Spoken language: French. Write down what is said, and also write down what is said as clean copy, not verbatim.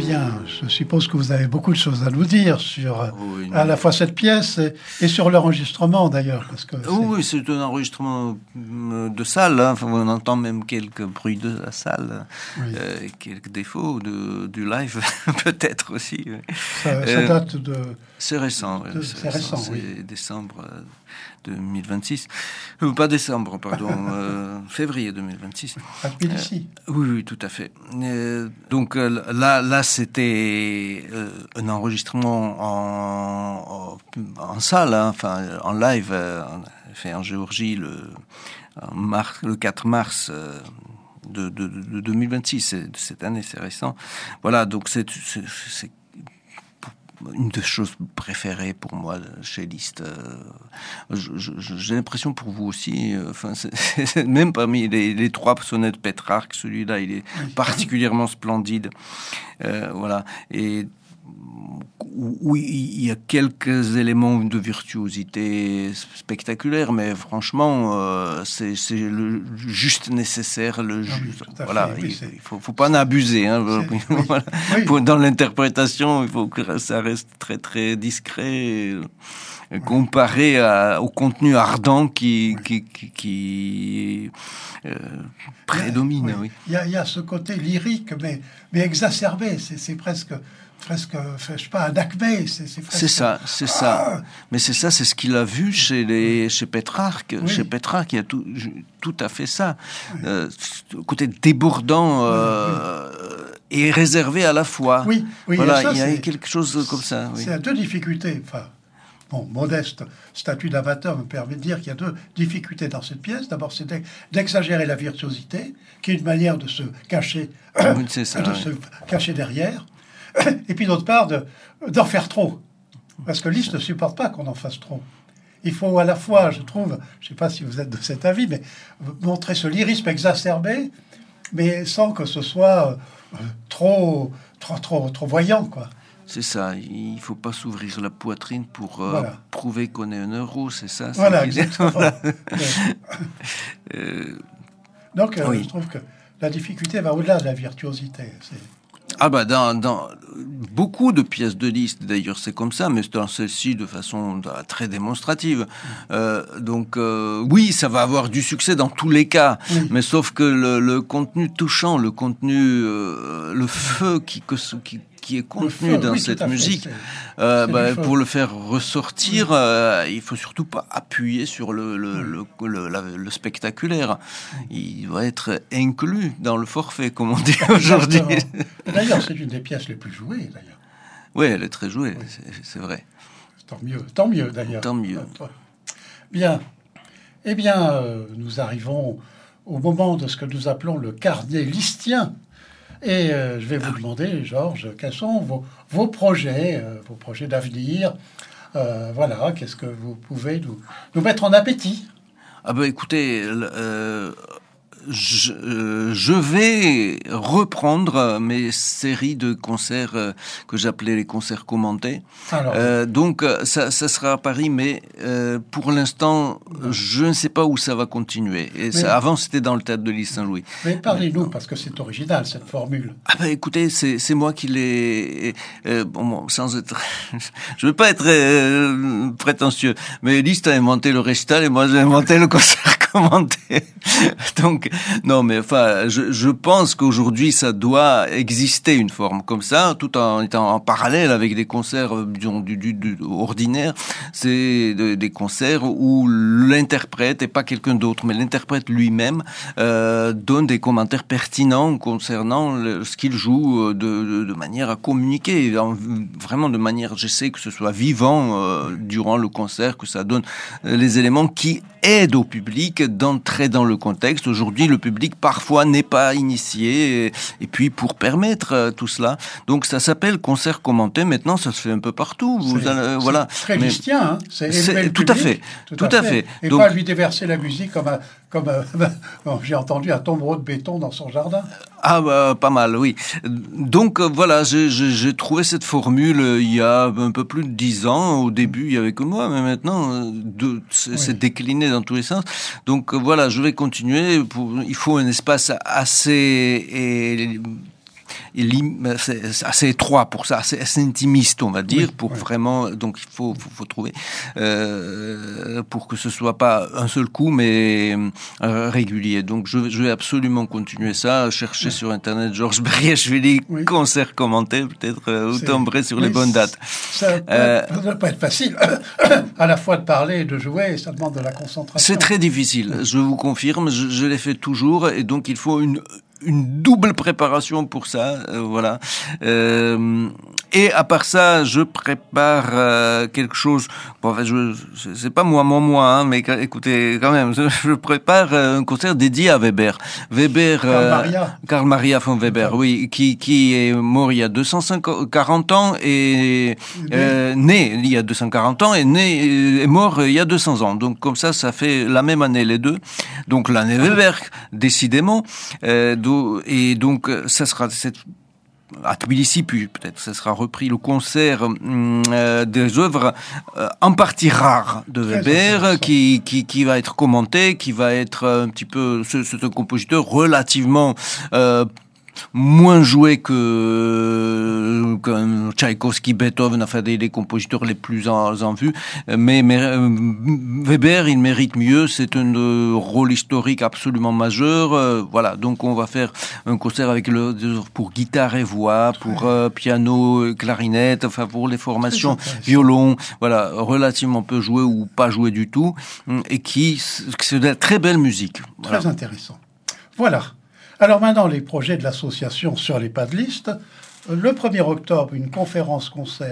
Bien, je suppose que vous avez beaucoup de choses à nous dire sur à la fois cette pièce et sur l'enregistrement d'ailleurs. Parce que oui, c'est un enregistrement de salle. Hein. Enfin, on entend même quelques bruits de la salle, quelques défauts du live peut-être aussi. Ça date de... C'est récent. C'est récent, oui. C'est décembre 2026. Pas décembre, pardon. Février 2026. À Tbilissi. Oui, tout à fait. Donc là, c'était un enregistrement en salle, hein, enfin en live, fait en Géorgie le 4 mars de 2026. Cette année, c'est récent. Voilà, donc c'est une des choses préférées pour moi chez Liszt. J'ai l'impression pour vous aussi. Enfin, c'est même parmi les trois sonnettes Pétrarque, celui-là, il est particulièrement splendide. Voilà. Et oui, il y a quelques éléments de virtuosité spectaculaire, mais franchement, c'est le juste nécessaire. Voilà, il faut pas en abuser. Hein, voilà. Dans l'interprétation, il faut que ça reste très très discret, comparé au contenu ardent qui prédomine. Il y a ce côté lyrique, mais exacerbé. C'est presque, je sais pas, un acmé. C'est ça. Mais c'est ça, c'est ce qu'il a vu chez Pétrarque. Chez Pétrarque, il y a tout à fait ça. Côté débordant et réservé à la fois. Oui, voilà, ça, il y a quelque chose comme ça. C'est à deux difficultés. Enfin, modeste statut d'amateur me permet de dire qu'il y a deux difficultés dans cette pièce. D'abord, c'est d'exagérer la virtuosité, qui est une manière de se cacher, se cacher derrière. Et puis d'autre part, d'en faire trop. Parce que Liszt ne supporte pas qu'on en fasse trop. Il faut à la fois, je trouve, je ne sais pas si vous êtes de cet avis, mais montrer ce lyrisme exacerbé, mais sans que ce soit trop voyant, quoi. C'est ça, il ne faut pas s'ouvrir la poitrine pour prouver qu'on est un euro, c'est ça. Voilà, exactement. Donc, je trouve que la difficulté va au-delà de la virtuosité. Dans beaucoup de pièces de Liszt, d'ailleurs, c'est comme ça, mais dans celle-ci, de façon très démonstrative. Donc, oui, ça va avoir du succès dans tous les cas, mais sauf que le contenu touchant, le contenu, le feu qui est contenu dans cette musique, pour le faire ressortir, il faut surtout pas appuyer sur le spectaculaire. Il doit être inclus dans le forfait, comme on dit aujourd'hui. D'ailleurs, c'est une des pièces les plus jouées, d'ailleurs. Oui, elle est très jouée, c'est vrai. Tant mieux, d'ailleurs. Tant mieux. Bien. Eh bien, nous arrivons au moment de ce que nous appelons le carnet listien. Et je vais vous demander, Georges, quels sont vos projets d'avenir. Voilà, qu'est-ce que vous pouvez nous mettre en appétit? Écoutez, je vais reprendre mes séries de concerts que j'appelais les concerts commentés. Donc ça sera à Paris, mais pour l'instant, je ne sais pas où ça va continuer. Avant, c'était dans le théâtre de l'Île Saint-Louis. Mais parlez-nous, parce que c'est original, cette formule. Écoutez, c'est moi qui l'ai... sans être... je ne veux pas être prétentieux, mais Liszt a inventé le récital et moi j'ai inventé le concert commenté. Donc, non, mais enfin, je pense qu'aujourd'hui, ça doit exister une forme comme ça, tout en étant en parallèle avec des concerts ordinaires. C'est des concerts où l'interprète, et pas quelqu'un d'autre, mais l'interprète lui-même, donne des commentaires pertinents concernant ce qu'il joue de manière à communiquer, vraiment de manière, j'essaie que ce soit vivant durant le concert, que ça donne les éléments qui aident au public d'entrer dans le contexte. Aujourd'hui, le public parfois n'est pas initié, et puis pour permettre tout cela. Donc ça s'appelle concert commenté. Maintenant, ça se fait un peu partout. Voilà. C'est très listien, hein. C'est tout à fait. Et donc, pas lui déverser la musique comme j'ai entendu un tombereau de béton dans son jardin. Pas mal, oui. Donc voilà, j'ai trouvé cette formule il y a un peu plus de 10 ans. Au début, il y avait que moi, mais maintenant, c'est décliné dans tous les sens. Donc voilà, je vais continuer. Il faut un espace assez c'est assez étroit pour ça, assez intimiste, on va dire, vraiment. Donc il faut trouver pour que ce soit pas un seul coup, mais régulier. Donc je vais absolument continuer ça, chercher sur Internet Georges Beriashvili, concert commenté, peut-être ou timbré sur les bonnes dates. Ça ne doit pas être facile, à la fois de parler et de jouer, ça demande de la concentration. C'est très difficile, je vous confirme, je l'ai fait toujours, et donc il faut une double préparation pour ça, voilà. Et à part ça, je prépare quelque chose. Bon, enfin, c'est pas moi, hein, mais écoutez, quand même, je prépare un concert dédié à Weber. Karl Maria von Weber, oui, qui est mort il y a 240 ans et né il y a 240 ans et est mort il y a 200 ans. Donc comme ça fait la même année les deux. Donc l'année Weber, décidément. Et donc ça sera à Tbilissi, puis peut-être ça sera repris le concert des œuvres en partie rares de Weber, qui va être commenté, qui va être un petit peu, c'est un compositeur relativement moins joué que Tchaïkovski, Beethoven, enfin des compositeurs les plus en vue, mais Weber, il mérite mieux, c'est un rôle historique absolument majeur, voilà, donc on va faire un concert avec pour guitare et voix, pour piano, clarinette, enfin pour les formations violon, voilà, relativement peu joué ou pas joué du tout, et c'est de la très belle musique. Voilà. Très intéressant. Voilà. Alors maintenant, les projets de l'association sur les pas de liste. Le 1er octobre, une conférence-concert